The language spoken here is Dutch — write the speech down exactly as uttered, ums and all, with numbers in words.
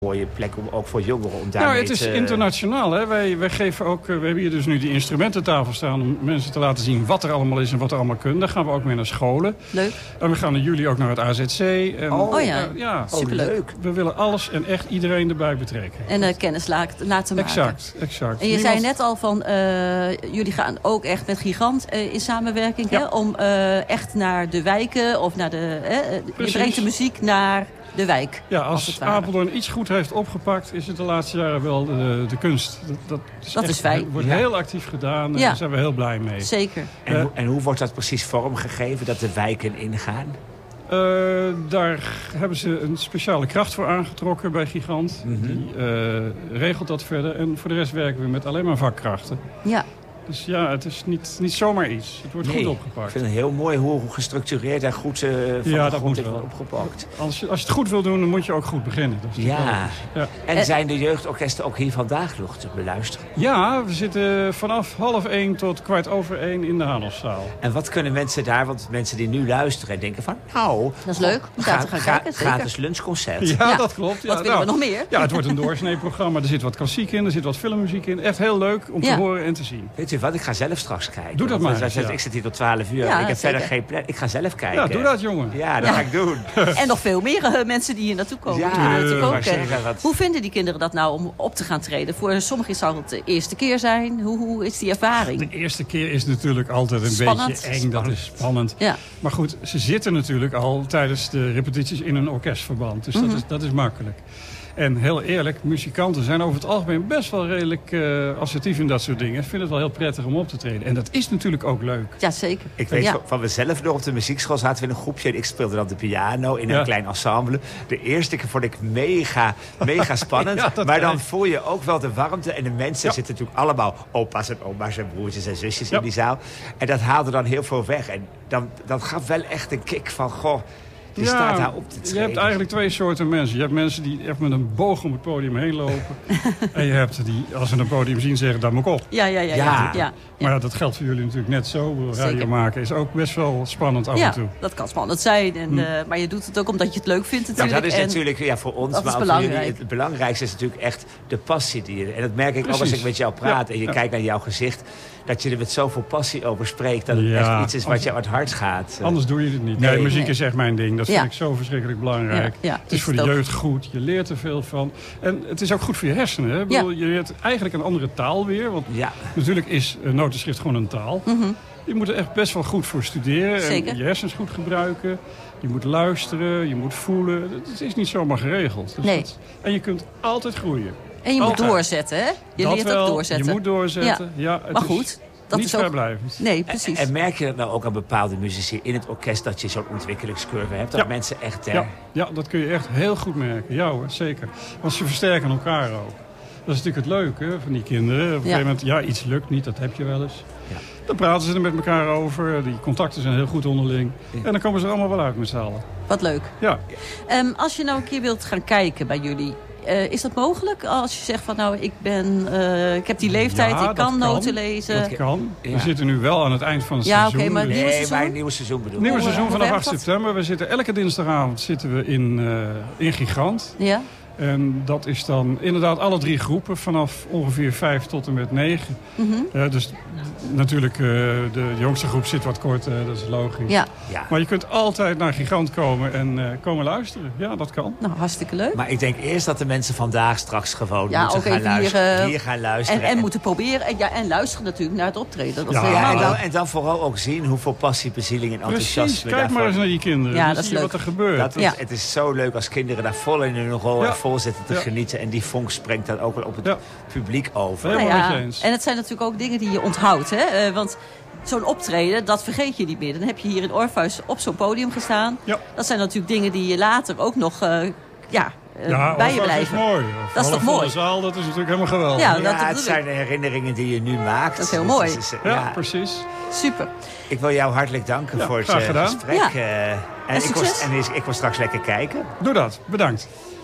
mooie plek om ook voor jongeren om daarmee Nou, het is te... internationaal. Hè? Wij, wij geven ook, we hebben hier dus nu die instrumententafel staan om mensen te laten zien wat er allemaal is en wat er allemaal kunnen. Daar gaan we ook mee naar scholen. Leuk. En we gaan in juli ook naar het A Z C. En, Oh, oh ja, uh, ja. superleuk. We willen alles en echt iedereen erbij betrekken. En uh, kennis laat, laten maken. Exact, exact. En je Niemand... zei net al van, uh, jullie gaan ook echt met Gigant uh, in samenwerking, Ja. hè, om uh, echt naar de wijken of naar de... Uh, je Precies. brengt de muziek naar de wijk. Ja, als als het ware. Apeldoorn iets goed heeft opgepakt, is het de laatste jaren wel de, de kunst. Dat, dat is, Dat echt, is fijn. wordt Ja. heel actief gedaan en Ja. daar zijn we heel blij mee. Zeker. En, Uh, hoe- en hoe wordt dat precies vormgegeven, dat de wijken ingaan? Uh, daar hebben ze een speciale kracht voor aangetrokken bij Gigant. Mm-hmm. Die uh, regelt dat verder. En voor de rest werken we met alleen maar vakkrachten. Ja. Dus ja, het is niet, niet zomaar iets. Het wordt Nee, goed Ik opgepakt. vind het heel mooi hoe hoe gestructureerd en goed uh, van Ja, de dat grond moet dit wel. wordt opgepakt. Als je, als je het goed wil doen, dan moet je ook goed beginnen. Dat is natuurlijk Ja. logisch. Ja. En En- zijn de jeugdorkesten ook hier vandaag nog te beluisteren? Ja, we zitten vanaf half één tot kwart over één in de Hanoszaal. En wat kunnen mensen daar, want mensen die nu luisteren denken van... nou, Dat is leuk om daar te gaan kijken, zeker. gratis lunchconcert. Ja, Ja. dat klopt. Ja, Wat willen we nog meer? Ja, het wordt een doorsnee-programma. Er zit wat klassiek in, er zit wat filmmuziek in. Echt heel leuk om Ja. te horen en te zien. Weet u wat, ik ga zelf straks kijken. Doe dat Want, maar uh, eens, ja. Ik zit hier tot twaalf uur Ja, en ik heb zeker. verder geen plan. Ik ga zelf kijken. Ja, doe dat, jongen. Ja, dat Ja. ga ik doen. En nog veel meer uh, mensen die hier naartoe komen. Ja, Die doen natuurlijk ook, maar hè. zeker wat- Hoe vinden die kinderen dat nou om op te gaan treden? Voor sommigen zal het de eerste keer zijn. Hoe, hoe is die ervaring? De eerste keer is natuurlijk altijd een Spannend. beetje eng. Dat is spannend. Ja. Maar goed, ze zitten natuurlijk al tijdens de repetities in een orkestverband. Dus Mhm. dat, is, dat is makkelijk. En heel eerlijk, muzikanten zijn over het algemeen best wel redelijk uh, assertief in dat soort dingen. Ik vind het wel heel prettig om op te treden. En dat is natuurlijk ook leuk. Ja, zeker. Ik weet Ja. van, van mezelf nog, op de muziekschool zaten we in een groepje en ik speelde dan de piano in een Ja. klein ensemble. De eerste keer vond ik mega, mega spannend. Ja, dat maar dan werkt. voel je ook wel de warmte. En de mensen Ja. zitten natuurlijk allemaal opa's en oma's en broertjes en zusjes Ja. in die zaal. En dat haalde dan heel veel weg. En dan, dat gaf wel echt een kick van, goh, je staat daar op te treden. je hebt eigenlijk twee soorten mensen. Je hebt mensen die echt met een boog om het podium heen lopen. En je hebt die, als ze een podium zien, zeggen, daar moet ik op. Ja, ja, ja. Ja. ja, ja. Maar ja, dat geldt voor jullie natuurlijk net zo. Radio Zeker. maken is ook best wel spannend af Ja, en toe. dat kan spannend zijn. En, Hm. uh, maar je doet het ook omdat je het leuk vindt Ja, natuurlijk. dat is En natuurlijk ja, voor ons, dat maar is ook voor jullie. belangrijk. Het belangrijkste is natuurlijk echt de passie die je... En dat merk ik ook als Precies. ik met jou praat Ja, en je ja. kijkt naar jouw gezicht... dat je er met zoveel passie over spreekt. Dat het Ja, echt iets is wat als- je aan het hart gaat. Anders doe je het niet. Nee. Nee, muziek Nee. is echt mijn ding. Dat Ja. vind ik zo verschrikkelijk belangrijk. Ja, ja, het is is voor het de ook. jeugd goed. Je leert er veel van. En het is ook goed voor je hersenen. Hè? Ik bedoel, Je leert eigenlijk een andere taal weer. Want Ja. natuurlijk is uh, notenschrift gewoon een taal. Je moet er echt best wel goed voor studeren. Zeker. En je hersens goed gebruiken. Je moet luisteren. Je moet voelen. Het is niet zomaar geregeld. Dus Nee. dat- en je kunt altijd groeien. En je moet Altijd. doorzetten, hè? Je Dat leert wel, ook doorzetten. Je moet doorzetten. Ja. het Maar is goed, dat niet is ook... vrijblijvend. Nee, precies. En merk je dat nou ook aan bepaalde muzici in het orkest... dat je zo'n ontwikkelingscurve hebt? Dat Ja. mensen echt... Hè, Ja, ja, dat kun je echt heel goed merken. Ja hoor, zeker. Want ze versterken elkaar ook. Dat is natuurlijk het leuke hè, van die kinderen. Op een gegeven moment, ja, iets lukt niet, dat heb je wel eens. Ja. Dan praten ze er met elkaar over. Die contacten zijn heel goed onderling. Ja. En dan komen ze er allemaal wel uit met z'n allen. Wat leuk. Ja, Um, als je nou een keer wilt gaan kijken bij jullie... Uh, is dat mogelijk? Als je zegt van nou, ik ben, uh, ik heb die leeftijd, Ja, ik dat kan kan. noten lezen. dat kan. Ja. We zitten nu wel aan het eind van het Ja, seizoen. oké, maar Dus- nieuwe Nee, seizoen? maar een nieuwe seizoen bedoel ik. Nieuwe Hoe, seizoen hoe vanaf werkt acht dat? september. We zitten elke dinsdagavond zitten we in, uh, in Gigant. Ja? En dat is dan inderdaad alle drie groepen vanaf ongeveer vijf tot en met negen. Mm-hmm. Ja, dus natuurlijk, uh, de jongste groep zit wat kort, uh, dat is logisch. Ja. Ja. Maar je kunt altijd naar Gigant komen en uh, komen luisteren. Ja, dat kan. Nou, hartstikke leuk. Maar ik denk eerst dat de mensen vandaag straks gewoon Ja, moeten ook gaan even hier, luisteren. uh, Hier gaan En, luisteren. en moeten proberen. En, ja, en luisteren natuurlijk naar het optreden. Dat Ja, is Ja, helemaal en, dan, leuk. en dan vooral ook zien hoeveel passie, bezieling en enthousiasme Precies, kijk daarvan... maar eens naar je kinderen. Ja, Dan dat is zie je leuk. wat er gebeurt. Dat is, Ja. Het is zo leuk als kinderen daar vol in hun rol Ja. en vol zitten te Ja. genieten. En die vonk springt dan ook wel op het Ja. publiek over. Helemaal Nou met ja, je eens. en het zijn natuurlijk ook dingen die je onthoudt. Hè? Uh, want zo'n optreden, dat vergeet je niet meer. Dan heb je hier in Orpheus op zo'n podium gestaan. Ja. Dat zijn natuurlijk dingen die je later ook nog uh, ja, uh, Ja, bij je Orpheus blijven. is mooi. Dat is toch Volle mooi? zaal, dat is natuurlijk helemaal geweldig. Ja, Ja, dat het bedoel zijn de herinneringen die je nu maakt. Dat is heel Dus mooi. het is, uh, Ja, ja. precies. Super. Ik wil jou hartelijk danken Ja, voor het graag uh, gedaan. gesprek. Ja. uh, en En ik, wil, succes. en ik wil straks lekker kijken. Doe dat. Bedankt.